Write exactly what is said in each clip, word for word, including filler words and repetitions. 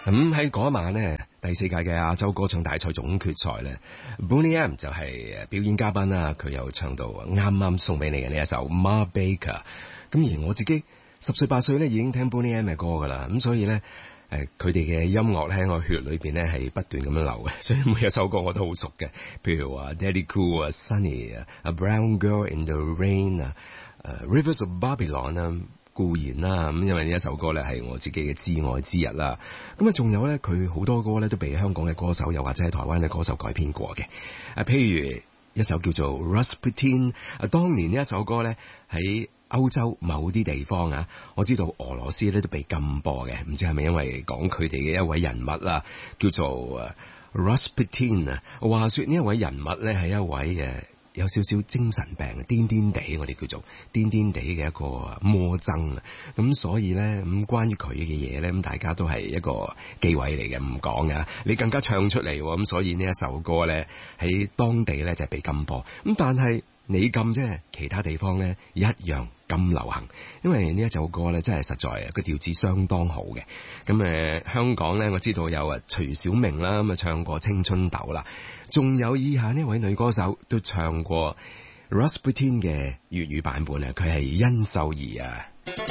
咁喺嗰一晚呢，第四屆嘅亞洲歌唱大賽總決賽呢 Boney M 就係表演嘉賓啦，佢又唱到啱啱送俾你嘅呢一首 Ma Baker。咁而我自己十歲八歲呢已經聽 Boney M 嘅歌噶啦，咁所以呢，誒佢哋嘅音樂咧喺我血裏邊呢係不斷咁樣流嘅，所以每一首歌我都好熟嘅，譬如話 Daddy Cool 啊、Sunny 啊、A Brown Girl in the Rain 啊、uh, Rivers of Babylon 啊。固然啦，咁因為呢一首歌咧係我自己嘅至愛之一啦。咁啊，仲有咧，佢好多歌咧都被香港嘅歌手又或者係台灣嘅歌手改編過嘅。啊，譬如一首叫做 Rasputin， 啊，當年呢一首歌咧喺歐洲某啲地方啊，我知道俄羅斯咧都被禁播嘅，唔知係咪因為講佢哋嘅一位人物啦，叫做 Rasputin 啊。話說呢一位人物咧係一位誒。有少少精神病，癲癲地，我哋叫做癲癲地嘅一個魔僧啊！咁所以咧，咁關於佢嘅嘢咧，咁大家都係一個忌諱嚟嘅，唔講噶。你更加唱出嚟，咁所以呢一首歌咧喺當地咧就係被禁播。咁但係你禁啫，其他地方咧一樣咁流行，因為呢一首歌咧真係實在個調子相當好嘅。咁誒，香港咧我知道有啊徐小明啦，咁啊唱過《青春豆》啦。仲有以下呢位女歌手都唱過 Rasputin 嘅粵語版本啊，佢係甄秀儀啊。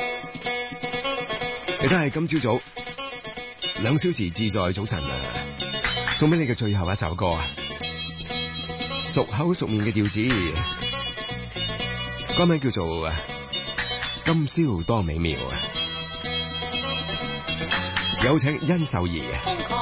亦都係今朝早兩小時自在早晨啊，送俾你嘅最後一首歌啊，熟口熟面嘅調子，歌名叫做今宵多美妙啊，有請甄秀儀啊。